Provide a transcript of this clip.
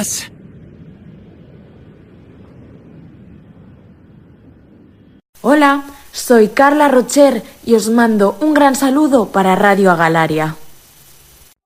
estás? Hola, soy Carla Rocher y os mando un gran saludo para Radio Agalaria.